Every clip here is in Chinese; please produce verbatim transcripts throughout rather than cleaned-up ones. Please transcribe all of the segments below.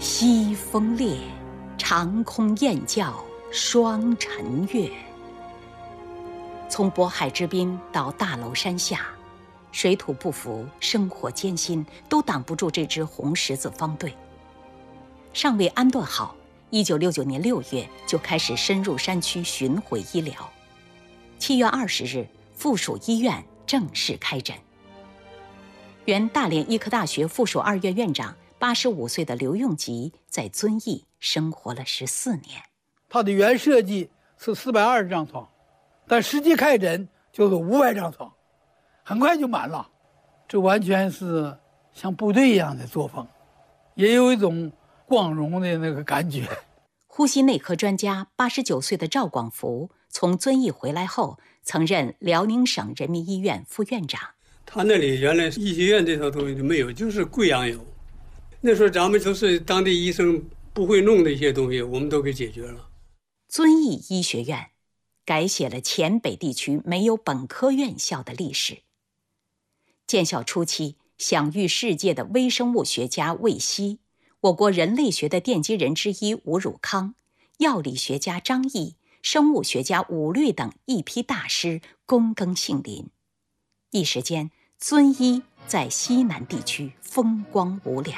西风烈，长空雁叫双晨月。从渤海之滨到大娄山下，水土不服，生活艰辛，都挡不住这支红十字方队。尚未安顿好，一九六九年六月就开始深入山区巡回医疗。七月二十日，附属医院正式开诊。原大连医科大学附属二院院长、八十五岁的刘用吉在遵义生活了十四年。 他的原设计是四百二十张床，但实际开诊就是五百张床，很快就满了。这完全是像部队一样的作风，也有一种光荣的那个感觉。 呼吸内科专家八十九岁的赵广福从遵义回来后，曾任辽宁省人民医院副院长。 他那里原来医学院这套东西就没有，就是贵阳有。那时候咱们都是当地医生不会弄的一些东西，我们都给解决了。 遵义医学院改写了黔北地区没有本科院校的历史。建校初期，享誉世界的微生物学家魏希，我国人类学的奠基人之一吴汝康，药理学家张毅，生物学家伍律等一批大师躬耕杏林。一时间，遵义在西南地区风光无两。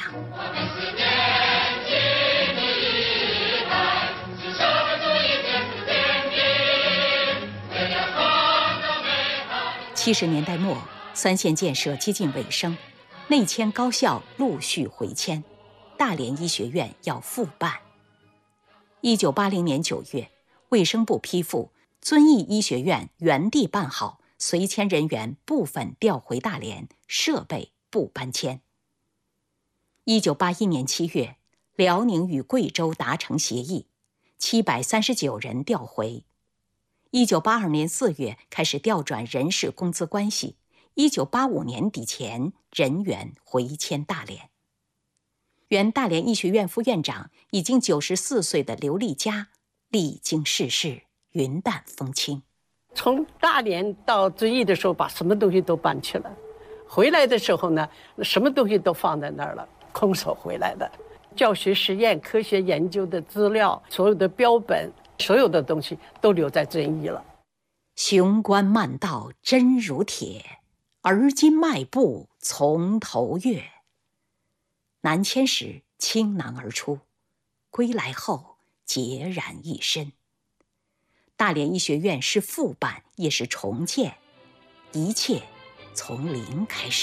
七十年代末，三线建设接近尾声，内迁高校陆续回迁，大连医学院要复办。一九八零年九月，卫生部批复，遵义医学院原地办好，随迁人员部分调回大连，设备不搬迁。一九八一年七月，辽宁与贵州达成协议，七百三十九人调回。一九八二年四月开始调转人事工资关系，一九八五年底前人员回迁大连。原大连医学院副院长、已经九十四岁的刘立佳，历经世事，云淡风轻。 从大连到遵义的时候，把什么东西都搬去了，回来的时候呢，什么东西都放在那儿了，空手回来的。教学实验、科学研究的资料，所有的标本，所有的东西都留在遵义了。 雄关漫道真如铁，而今迈步从头越。南迁时倾囊而出，归来后孑然一身。大连医学院是复办也是重建，一切从零开始。